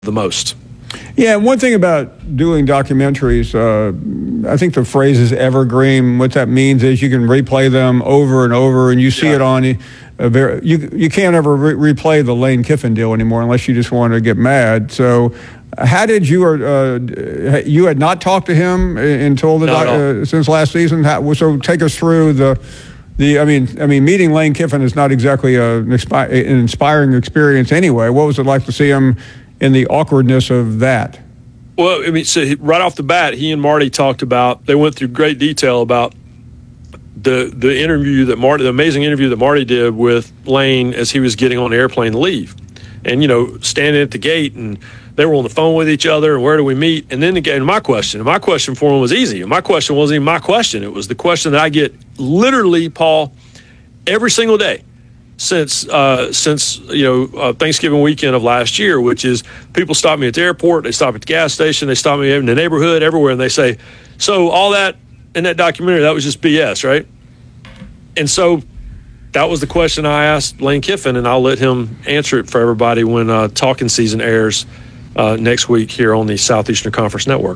the most. Yeah, one thing about doing documentaries, I think the phrase is evergreen. What that means is you can replay them over and over, and you see it on. You can't ever replay the Lane Kiffin deal anymore unless you just want to get mad. So, how did you had not talked to him until since last season? So take us through I mean, meeting Lane Kiffin is not exactly an inspiring experience anyway. What was it like to see him in the awkwardness of that? Well, I mean, so right off the bat, he and Marty talked about. They went through great detail about the interview that the amazing interview that Marty did with Lane as he was getting on the airplane to leave, and standing at the gate, and they were on the phone with each other, and where do we meet? And then again, my question for him was easy. My question wasn't even my question; it was the question that I get literally, Paul, every single day since Thanksgiving weekend of last year, which is people stop me at the airport, they stop at the gas station, they stop me in the neighborhood, everywhere, and they say, so all that in that documentary, that was just BS, right? And so that was the question I asked Lane Kiffin, and I'll let him answer it for everybody when Talking Season airs next week here on the Southeastern Conference Network.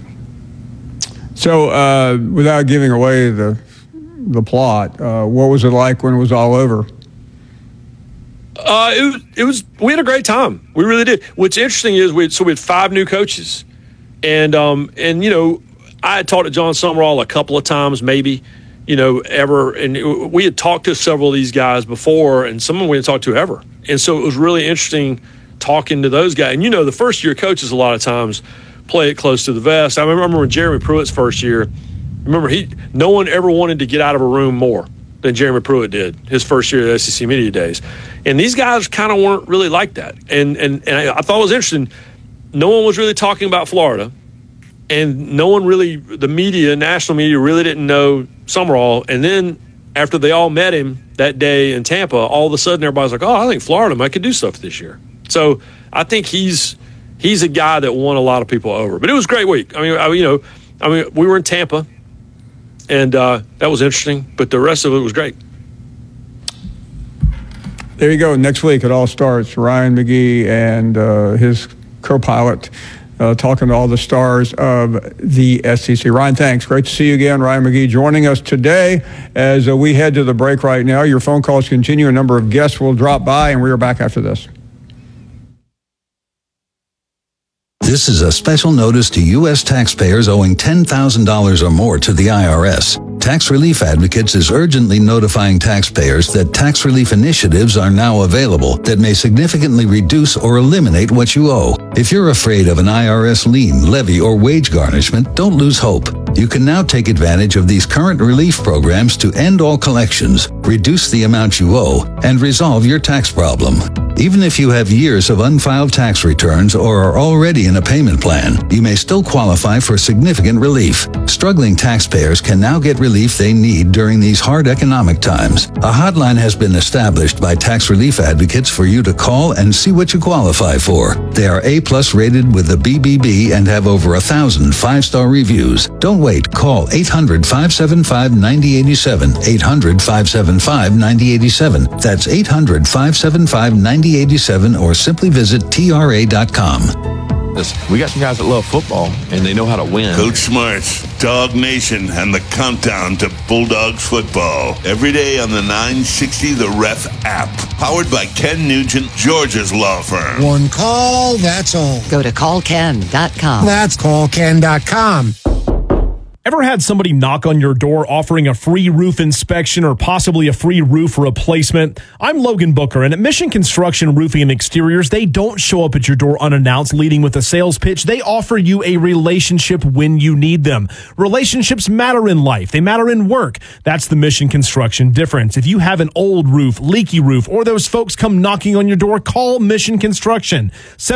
So without giving away the plot, what was it like when it was all over? We had a great time. We really did. What's interesting is we had 5 new coaches, and I had talked to John Summerall a couple of times, maybe, ever, and we had talked to several of these guys before, and some of them we hadn't talked to ever, and so it was really interesting talking to those guys. And the first year coaches a lot of times play it close to the vest. I remember when Jeremy Pruitt's first year. No one ever wanted to get out of a room more than Jeremy Pruitt did his first year at SEC Media Days. And these guys kind of weren't really like that. And I thought it was interesting. No one was really talking about Florida, and no one really, the media, national media, really didn't know Summerall. And then after they all met him that day in Tampa, all of a sudden everybody's like, I think Florida might could do stuff this year. So I think he's a guy that won a lot of people over. But it was a great week. We were in Tampa, and that was interesting, but the rest of it was great. There you go. Next week it all starts. Ryan McGee and his co-pilot talking to all the stars of the SEC. Ryan, thanks. Great to see you again. Ryan McGee joining us today as we head to the break right now. Your phone calls continue. A number of guests will drop by, and we are back after this. This is a special notice to U.S. taxpayers owing $10,000 or more to the IRS. Tax Relief Advocates is urgently notifying taxpayers that tax relief initiatives are now available that may significantly reduce or eliminate what you owe. If you're afraid of an IRS lien, levy, or wage garnishment, don't lose hope. You can now take advantage of these current relief programs to end all collections, reduce the amount you owe, and resolve your tax problem. Even if you have years of unfiled tax returns or are already in a payment plan, you may still qualify for significant relief. Struggling taxpayers can now get relief they need during these hard economic times. A hotline has been established by Tax Relief Advocates for you to call and see what you qualify for. They are A+ rated with the BBB and have over 1,000 5-star reviews. Don't wait. Call 800-575-9087. 800-575-9087. That's 800-575-9087, or simply visit TRA.com. We got some guys that love football, and they know how to win. Coach Smart's Dog Nation and the countdown to Bulldogs football. Every day on the 960 The Ref app. Powered by Ken Nugent, Georgia's law firm. One call, that's all. Go to callken.com. That's callken.com. Ever had somebody knock on your door offering a free roof inspection or possibly a free roof replacement? I'm Logan Booker, and at Mission Construction Roofing and Exteriors, they don't show up at your door unannounced leading with a sales pitch. They offer you a relationship when you need them. Relationships matter in life. They matter in work. That's the Mission Construction difference. If you have an old roof, leaky roof, or those folks come knocking on your door, call Mission Construction.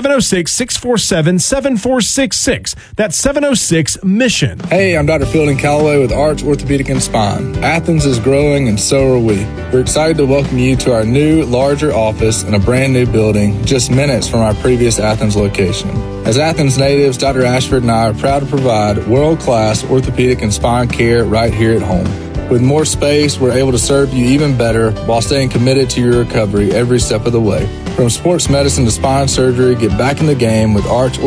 706-647-7466. That's 706-MISSION. Hey, I'm Dr. Fielding Calloway with Arch Orthopedic and Spine. Athens is growing, and so are we. We're excited to welcome you to our new, larger office in a brand new building just minutes from our previous Athens location. As Athens natives, Dr. Ashford and I are proud to provide world-class orthopedic and spine care right here at home. With more space, we're able to serve you even better while staying committed to your recovery every step of the way. From sports medicine to spine surgery, get back in the game with Arch